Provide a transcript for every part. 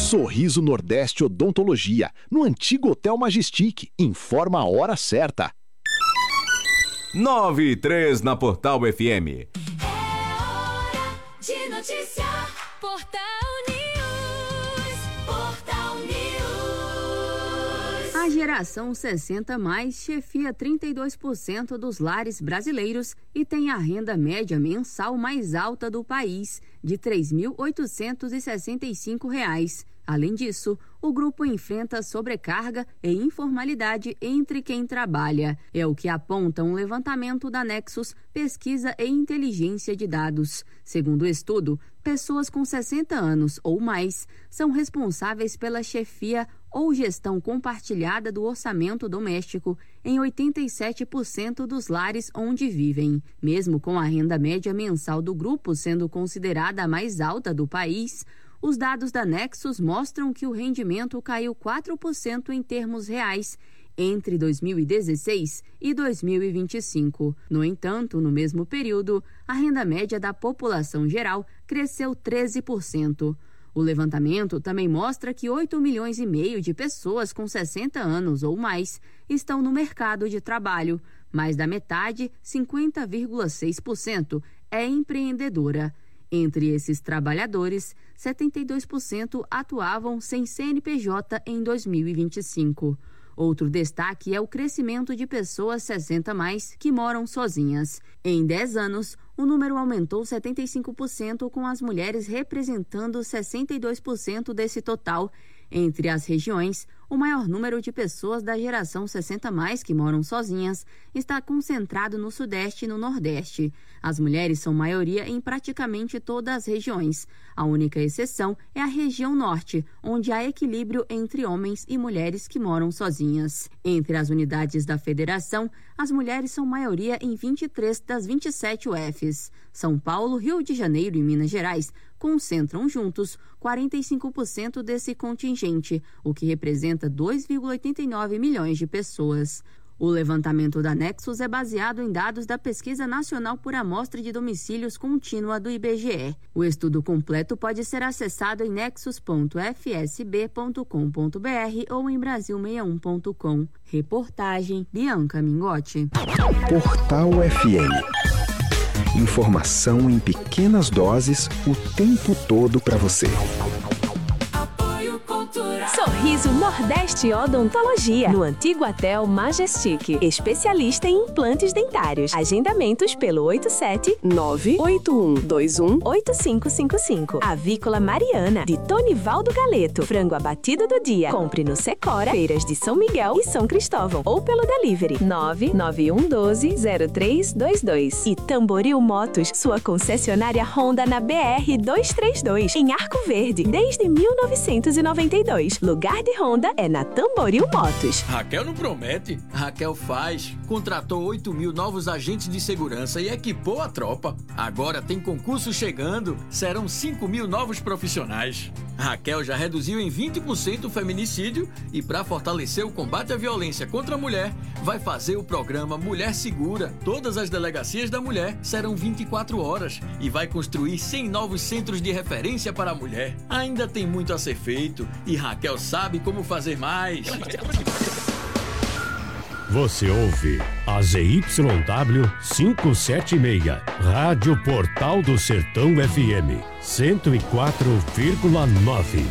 Sorriso Nordeste Odontologia, no antigo Hotel Majestic. Informa a hora certa. 9:03 na Portal FM. É hora de noticiar. Portal News. Portal News. A geração 60+, chefia 32% dos lares brasileiros e tem a renda média mensal mais alta do país, de R$ 3.865. Além disso, o grupo enfrenta sobrecarga e informalidade entre quem trabalha. É o que aponta um levantamento da Nexus Pesquisa e Inteligência de Dados. Segundo o estudo, pessoas com 60 anos ou mais são responsáveis pela chefia ou gestão compartilhada do orçamento doméstico em 87% dos lares onde vivem. Mesmo com a renda média mensal do grupo sendo considerada a mais alta do país, os dados da Nexus mostram que o rendimento caiu 4% em termos reais entre 2016 e 2025. No entanto, no mesmo período, a renda média da população geral cresceu 13%. O levantamento também mostra que 8,5 milhões de pessoas com 60 anos ou mais estão no mercado de trabalho. Mais da metade, 50,6%, é empreendedora. Entre esses trabalhadores, 72% atuavam sem CNPJ em 2025. Outro destaque é o crescimento de pessoas 60+ que moram sozinhas. Em 10 anos, o número aumentou 75%, com as mulheres representando 62% desse total. Entre as regiões, o maior número de pessoas da geração 60+ que moram sozinhas está concentrado no Sudeste e no Nordeste. As mulheres são maioria em praticamente todas as regiões. A única exceção é a região Norte, onde há equilíbrio entre homens e mulheres que moram sozinhas. Entre as unidades da federação, as mulheres são maioria em 23 das 27 UFs. São Paulo, Rio de Janeiro e Minas Gerais concentram juntos 45% desse contingente, o que representa 2,89 milhões de pessoas. O levantamento da Nexus é baseado em dados da Pesquisa Nacional por Amostra de Domicílios Contínua do IBGE. O estudo completo pode ser acessado em nexus.fsb.com.br ou em brasil61.com. Reportagem Bianca Mingotti. Portal FM. Informação em pequenas doses o tempo todo para você. Apoio Cultural. Sorriso Nordeste Odontologia, no antigo Hotel Majestic. Especialista em implantes dentários. Agendamentos pelo 87-98121-8555. Avícola Mariana, de Tonivaldo Galeto. Frango abatido do dia. Compre no Secora, Feiras de São Miguel e São Cristóvão. Ou pelo delivery 99112-0322. E Tamboril Motos, sua concessionária Honda na BR-232, em Arco Verde, desde 1992. Lugar de Honda é na Tamboril Motos. Raquel não promete, Raquel faz. Contratou 8.000 novos agentes de segurança e equipou a tropa. Agora tem concurso chegando, serão 5.000 novos profissionais. Raquel já reduziu em 20% o feminicídio e, para fortalecer o combate à violência contra a mulher, vai fazer o programa Mulher Segura. Todas as delegacias da mulher serão 24 horas e vai construir 100 novos centros de referência para a mulher. Ainda tem muito a ser feito e Raquel sabe como fazer mais. Você ouve a ZYW 576, Rádio Portal do Sertão FM, 104,9.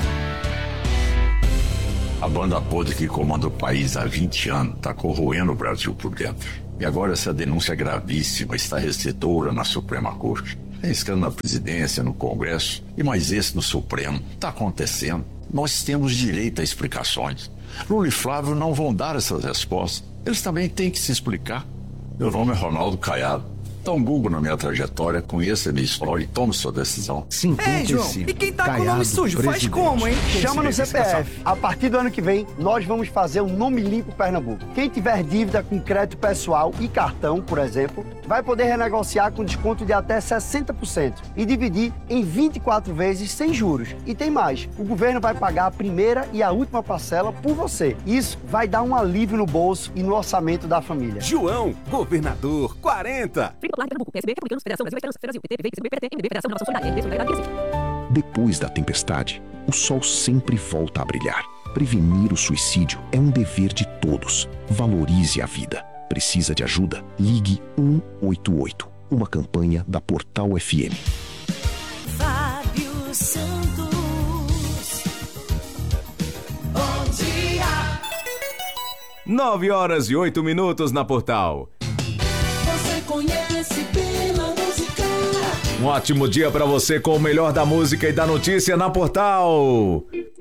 A banda podre que comanda o país há 20 anos está corroendo o Brasil por dentro. E agora essa denúncia gravíssima está restritora na Suprema Corte. Tem escândalo na presidência, no Congresso e mais esse no Supremo. Está acontecendo. Nós temos direito a explicações. Lula e Flávio não vão dar essas respostas. Eles também têm que se explicar. Meu nome é Ronaldo Caiado. Dá um Google na minha trajetória, conheça a minha história e tome sua decisão. Ei, João, e quem tá com o nome sujo, faz como, hein? Chama no CPF. A partir do ano que vem, nós vamos fazer um nome limpo Pernambuco. Quem tiver dívida com crédito pessoal e cartão, por exemplo, vai poder renegociar com desconto de até 60% e dividir em 24 vezes sem juros. E tem mais, o governo vai pagar a primeira e a última parcela por você. Isso vai dar um alívio no bolso e no orçamento da família. João, governador 40. Depois da tempestade, o sol sempre volta a brilhar. Prevenir o suicídio é um dever de todos. Valorize a vida. Precisa de ajuda? Ligue 188. Uma campanha da Portal FM. Fábio Santos. Bom dia. 9h08 na Portal. Você conhece pela música. Um ótimo dia para você com o melhor da música e da notícia na Portal.